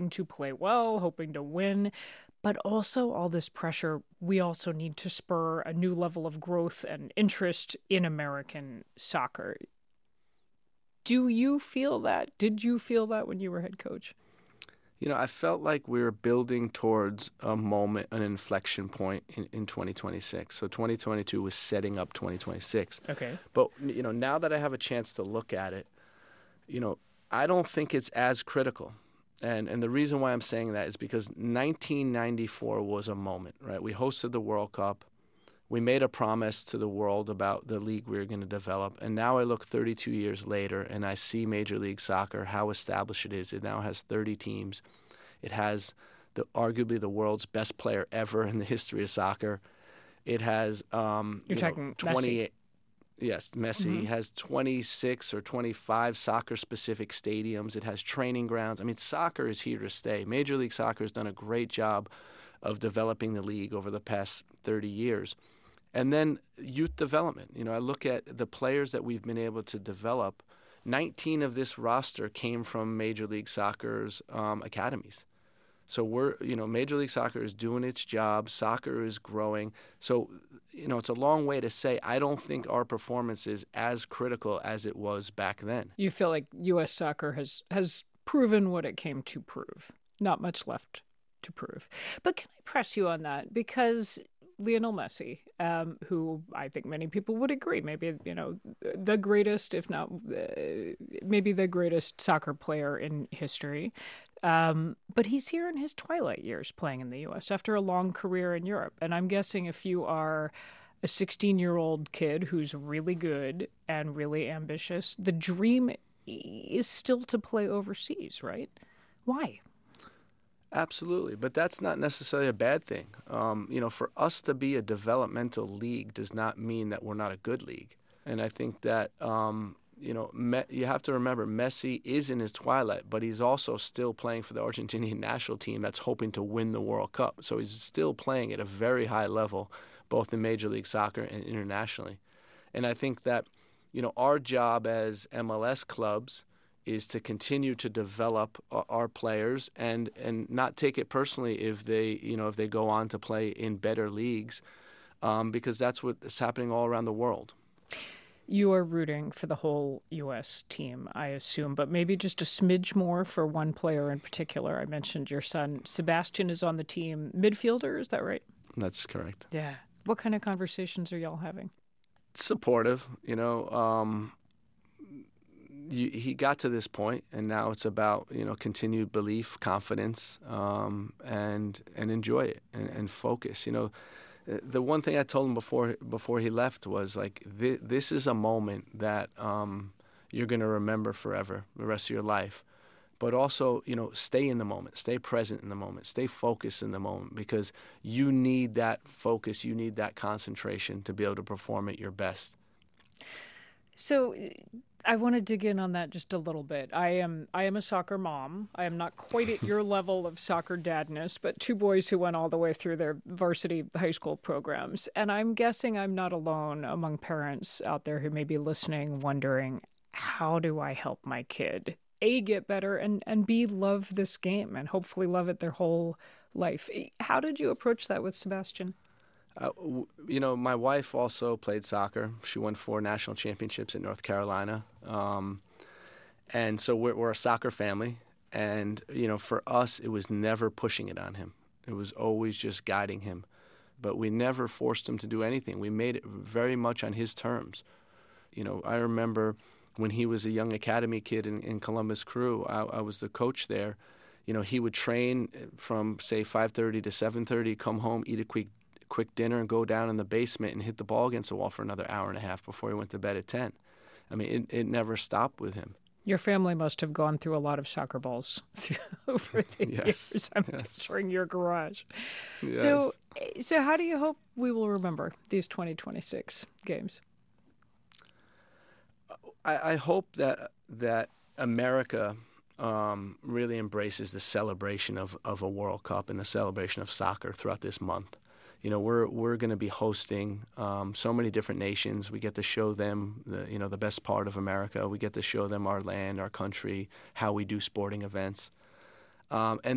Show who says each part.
Speaker 1: hoping to play well, hoping to win, but also all this pressure. We also need to spur a new level of growth and interest in American soccer. Do you feel that? Did you feel that when you were head coach?
Speaker 2: I felt like we were building towards a moment, an inflection point in 2026. So 2022 was setting up 2026.
Speaker 1: Okay.
Speaker 2: But, now that I have a chance to look at it, I don't think it's as critical. And the reason why I'm saying that is because 1994 was a moment, right? We hosted the World Cup. We made a promise to the world about the league we were going to develop. And now I look 32 years later and I see Major League Soccer, how established it is. It now has 30 teams. It has arguably the world's best player ever in the history of soccer. It has
Speaker 1: You're talking
Speaker 2: 28.
Speaker 1: Messi.
Speaker 2: Yes, Messi has 26 or 25 soccer-specific stadiums. It has training grounds. I mean, soccer is here to stay. Major League Soccer has done a great job of developing the league over the past 30 years. And then youth development. I look at the players that we've been able to develop. 19 of this roster came from Major League Soccer's academies. So Major League Soccer is doing its job. Soccer is growing. So, it's a long way to say I don't think our performance is as critical as it was back then.
Speaker 1: You feel like U.S. soccer has proven what it came to prove. Not much left to prove. But can I press you on that? Because Lionel Messi, who I think many people would agree, maybe, the greatest, if not maybe the greatest soccer player in history. But he's here in his twilight years playing in the U.S. after a long career in Europe. And I'm guessing if you are a 16-year-old kid who's really good and really ambitious, the dream is still to play overseas, right? Why?
Speaker 2: Absolutely, but that's not necessarily a bad thing. For us to be a developmental league does not mean that we're not a good league. And I think that, you have to remember Messi is in his twilight, but he's also still playing for the Argentinian national team that's hoping to win the World Cup. So he's still playing at a very high level, both in Major League Soccer and internationally. And I think that, our job as MLS clubs is to continue to develop our players and not take it personally if they go on to play in better leagues, because that's what is happening all around the world.
Speaker 1: You are rooting for the whole U.S. team, I assume, but maybe just a smidge more for one player in particular. I mentioned your son, Sebastian, is on the team. Midfielder, is that right?
Speaker 2: That's correct.
Speaker 1: Yeah. What kind of conversations are y'all having?
Speaker 2: Supportive, he got to this point, and now it's about continued belief, confidence, and enjoy it and focus. The one thing I told him before he left was like this is a moment that you're going to remember forever, the rest of your life. But also, stay in the moment, stay present in the moment, stay focused in the moment, because you need that focus, you need that concentration to be able to perform at your best.
Speaker 1: So I want to dig in on that just a little bit. I am a soccer mom. I am not quite at your level of soccer dadness, but two boys who went all the way through their varsity high school programs. And I'm guessing I'm not alone among parents out there who may be listening, wondering, how do I help my kid, A, get better, and B, love this game and hopefully love it their whole life? How did you approach that with Sebastian?
Speaker 2: My wife also played soccer. She won 4 national championships in North Carolina. And so we're a soccer family. And, for us, it was never pushing it on him. It was always just guiding him. But we never forced him to do anything. We made it very much on his terms. I remember when he was a young academy kid in Columbus Crew, I was the coach there. He would train from, say, 5:30 to 7:30, come home, eat a quick dinner, and go down in the basement and hit the ball against the wall for another hour and a half before he went to bed at 10. I mean, it never stopped with him.
Speaker 1: Your family must have gone through a lot of soccer balls over the years. I'm picturing your garage.
Speaker 2: Yes.
Speaker 1: So how do you hope we will remember these 2026 games?
Speaker 2: I hope that America really embraces the celebration of a World Cup and the celebration of soccer throughout this month. We're going to be hosting so many different nations. We get to show them the best part of America. We get to show them our land, our country, how we do sporting events. And